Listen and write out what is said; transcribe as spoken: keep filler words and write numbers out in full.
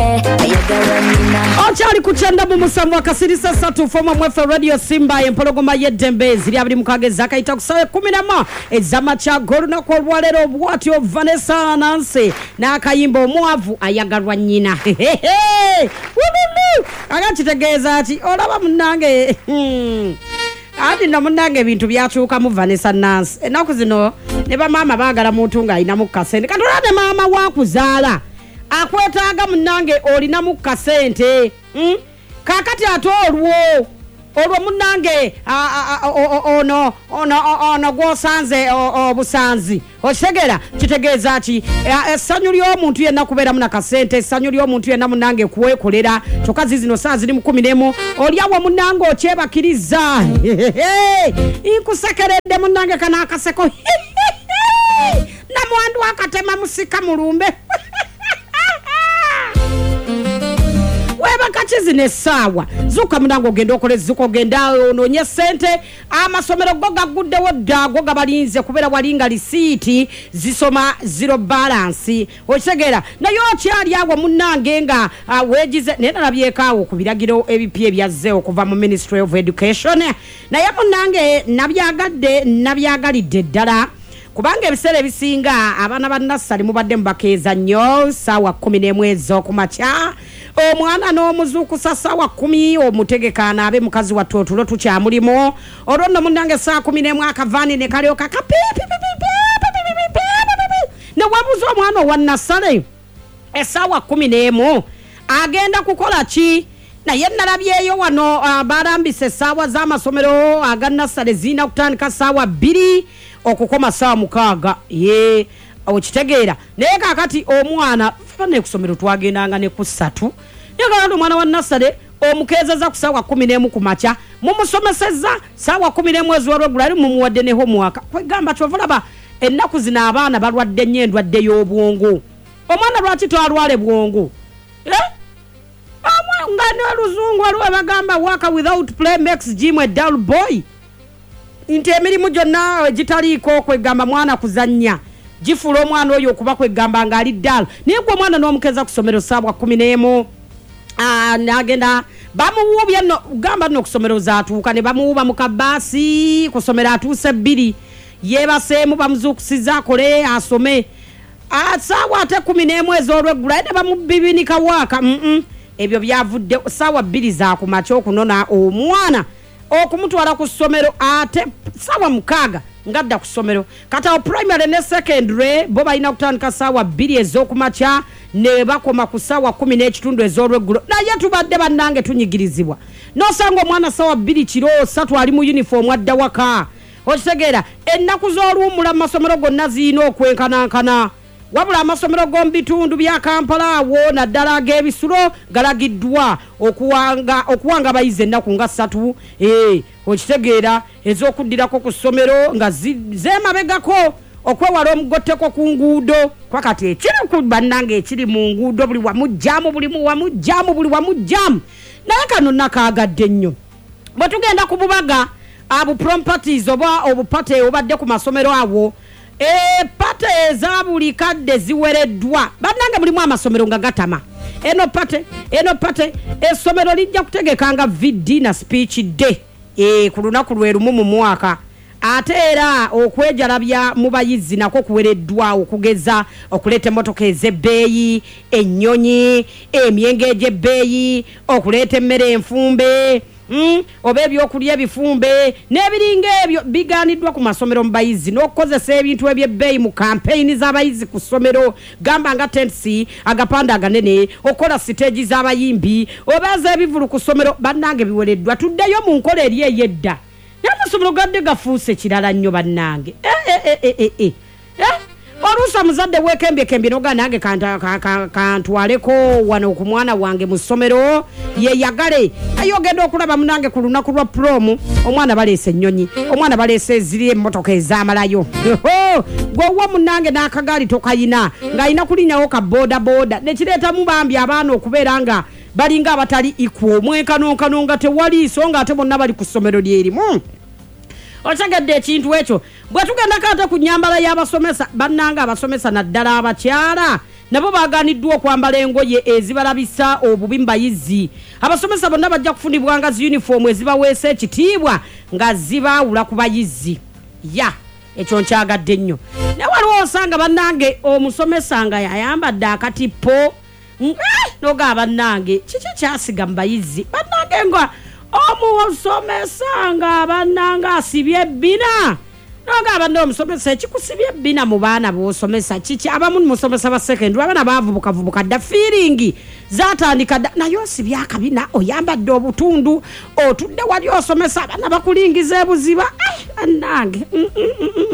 Ochali kuchanda mu musamu akasirisa satu foma mwefe radio Simba empologoma yedembe ziri abiri mukageza akaita kusawe kumi na moja ezama cha golu na kwa walero bwati o Vanessa Nancy na akayimba omwavu ayagarwa nyina agachitegeeza ati olaba munange ati na munange bintu byachuka mu Vanessa Nancy enaku zino ne ba mama bagala muntu nga ina mukasente katulade mama wakuzaala akwetaaga munange olina mu kasente mm? kakati atolwo olwo munange ono ono ono gosanze obusanzi otegera kitegeeza ki essanyu ly'omuntu yenna kubeera muna kasente essanyu ly'omuntu yenna munange kuwekolera chokazi zino saa ziri mu kumi n'emu olyawo munange okyebakiriza inkusekeredde munange kana akaseko na mwandu akatema musika mulumbe weba kachizi ne sawa zuka munango genda okole zuko genda ononye sente amasomero goga gudde wodda goga balinze kubera walinga lisiti zisoma zero balance otegera nayo kyali awo munange nga uh, wejize nenda nabyekaawo kubiragiro ebipye byazze okuva mu Ministry of Education naye munange nabyagadde nabyagalidde ddala kubanga ebiseera ebisinga abaana ba nasali mubadde mbakeeza nnyo sawa kumi n'emu ez'okumakya omwana n'omuzuukusa sawa kumi omutegekana abe mukazi wa totulo tukyamulimo olwo nno munange saa kumi n'emu akavaani ne kalyoka ne wabuza omwana owa nasale essaawa kumi n'emu agenda kukola ki naye nalabyeyo wano uh, barambise essaawa z'amasomero aga nasale zina kutandika saawa bbiri okukoma saa mukaaga ye okitegeera naye kakati omwana fane kusomero twagendanga ne ku ssatu yagala omwana wa nasale omukeezeza ku saawa kumi n'emu ku makya mumusomeseza saawa kumi n'emu ez'olweggulo ali mumuwadde ne homework kwegamba kyovulaba ennaku zino abaana balwadde nnyo endwadde y'obwongo omwana lwaki twalwale bwongo eh? nga n'oluzungu waliwo bagamba work without play makes Jim a dull boy nti emirimu gyonna gitaliiko kwegamba mwana kuzannya gifula omwana oyo okuba kwegamba ng'ali ddala naye gwe omwana n'omukeeza ku ssomero saawa kumi n'emu n'agenda bamuwuubya nno gamba nno ku ssomero zaatuuka ne bamuwuuba mu kabaasi ku ssomero atuuse bbiri yeebaseemu bamuzuukusiza akole asome saawa ate kumi n'emu ez'olweggulo aye ne bamubibinika waaka mm ebyo byavudde saawa bbiri zaakumakya okunona omwana okumutwala ku ssomero ate saawa mukaaga ngadda ku ssomero kata primary ne secondary bo balina kutandika saawa bbiri ez'okumakya ne bakoma ku saawa kumi n'ekitundu ez'olweggulo naye tubadde bannange tunyigirizibwa n'osanga omwana saawa bbiri kiro ssatu ali mu uniform adda waka okitegeera ennaku z'oluwummula mu masomero gonna ziyina okwenkanankana wabula amasomero g'omu bitundu bya Kampala awo naddala ag'ebisulo galagiddwa okuwanga okuwanga abayizi ennaku nga ssatu eh okitegeera ez'okuddirako ku ssomero nga zeemabegako okwewala omugotteko ku nguudo kwakati ekiri ku bannange ekiri mu nguudo buli wamujjaamu buli wamujjaamu buli wamujjaamu naye kano nakaagadde nnyo bwe tugenda ku bubaga abu properties oba obupate obadde ku masomero awo e pate za buli kadde ziwereddwa bannange mulimu amasomero nga gatama eno pate eno pate essomero lijja kutegekanga viddi na speech day e ku lunaku lwe lumu mu mwaka ate era okwejalabya mu bayizi nako kuwereddwa okugeza okuleeta emmotoka ez'ebbeeyi ennyonyi emyenge egy'ebbeeyi okuleeta emmere enfumbe Mm, oba ebyokulya ebifumbe n'ebiringa ebyo bigaaniddwa ku masomero mu bayizi n'okukozesa ebintu eby'ebbeeyi mu kampeyini z'abayizi ku ssomero gamba nga tensi agapanda aganene okola siteegi z'abayimbi oba z'ebivulu ku ssomero bannange biwereddwa tuddeyo mu nkola eri ey'edda n'amasomero gadde gafuuse kirala nnyo bannange oluusa muzadde weekembyekembye noga nange kantwaleko wano ku mwana wange mu ssomero yeyagale naye ogenda okulaba munange ku lunaku lwa promu omwana baleese ennyonyi omwana baleese eziri emmotoka ez'amalayo gwewa munange n'akagaali tokayina ng'alina kulinyawo ka booda booda nekireetamu bambi abaana okubeera nga balinga abatali ikwo mwenkanonkano nga tewali so nga ate bonna bali ku ssomero lyerimu otegedde ekintu ekyo bwe tugenda kate ku nnyambala y'abasomesa bannanga abasomesa naddala abakyala nabo baganiddwa okwambala engoye ezibalabisa obubi mbayizi. Abasomesa bonna bajja kufunibwa nga zi uniform ezibaweesa ekitiibwa nga zibaawula ku bayizi. Ya ekyo nkyagadde nnyo. Ne waliwo osanga bannange omusomesa nga yayambadde akatippo noga bannange kiki kyasiga mu bayizi. Bannange nga omusomesa nga bannange asibye ebbina noga abadde omusomesa ekikusibye ebbina mu baana b'osomesa kiki. Abamu musomesa ba secondary abaana baavubuka vubuka dda feeling zatandika dda naye osibye akabina oyambadde obutundu otudde wali osomesa abaana bakulingiza ebuziba. Bannange